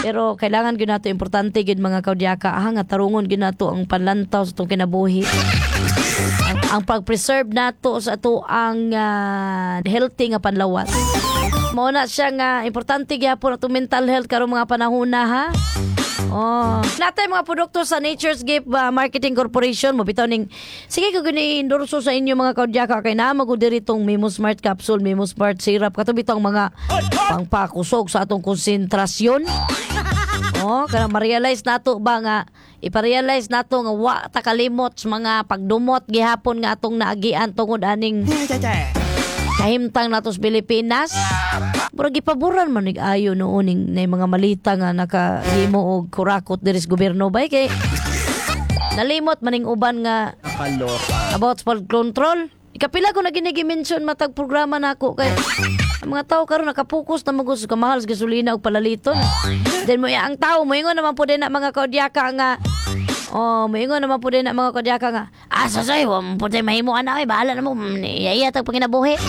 Pero kailangan gyud nato importante gyud mga kaudyaka nga tarungon gyud nato ang panlantaw sa itong kinabuhi. ang pag-preserve nato sa ato ang healthy nga panlawat. Mao na siya nga importante gyapon atong mental health karong mga panahon na ha. Natay mga produkto sa Nature's Gift Marketing Corporation mo bitaw ning sige ko gani endorso sa inyo mga kaudyaka kay naa magud diri tong Memo Smart Capsule, Memo Smart Syrup kato bitong mga pangpakusog sa atong konsentrasyon. Kanang ma-realize nato ba nga ipa-realize nato nga wa ta kalimot sa mga pagdumot gihapon nga atong naagian tungod aning kahimtang nato sa Pilipinas. Murag gipaboran man nig ayo nooning na mga malita nga nakahimo og kurakot diri sa gobyerno bay kay nalimot maning uban nga about flood control. Ikapila ko na gini-mention matag programa nako kay ang mga tao karon nakapokus na magus sa kamahal sa gasolina ug palaliton. Then mo ang tao moingon naman pud na mga kaudyaka nga moingon naman pud na mga kaudyaka nga soy wa mo pud mahimo ana bahala na mo iya tag panginabuhi.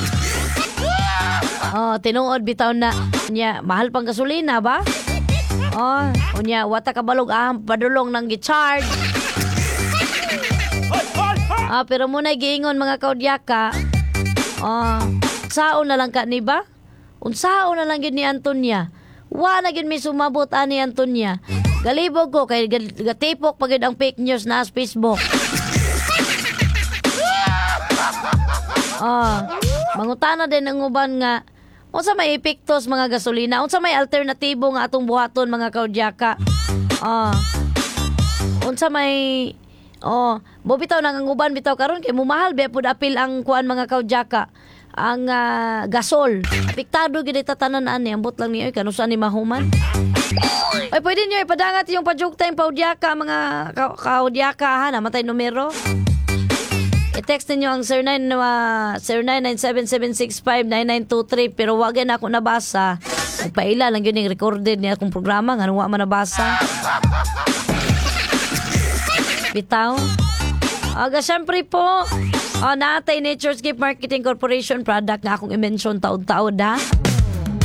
Tinuod bitaw na nya mahal pang gasolina ba? Unya wata kabalog padulong nang gi-charge. Pero muna giingon mga kaudyaka. Unsaon na lang ka ni ba? Unsaon na lang gid ni Antonia. Wa na gid mi sumabot ani Antonia. Galibog ko kay gatipok pagid ang fake news na sa Facebook. Mangutana din ang uban nga unsa may epektos mga gasolina, unsa may alternatibo nga atong buhaton mga kaudyaka. Unsa may bitaw nang uban bitaw karon kay mumahal ba pud apil ang kuan mga kaudyaka ang gasol. Apektado gid tatanan ani ambot lang ni kanusa ni mahuman. Pwede niyo ipadangat yung pa-joke time paudyaka mga kaudyaka ha namatay numero. I-text niyo ang 0997-765-9923 pero wag na ako nabasa. Nagpaila lang yun yung recorded niya akong programa nga wa man nabasa. Bitaw. Siyempre po, natay Nature's Gift Marketing Corporation product nga akong i-mention taod-taod ha.